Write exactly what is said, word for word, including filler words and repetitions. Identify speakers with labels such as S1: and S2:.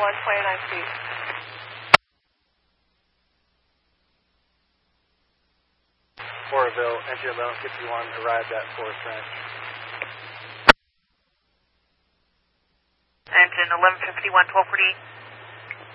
S1: one, twenty-nine feet.
S2: Oroville, entry eleven fifty-one, arrived at Forest Ranch.
S3: Engine eleven fifty-one, twelve forty-eight.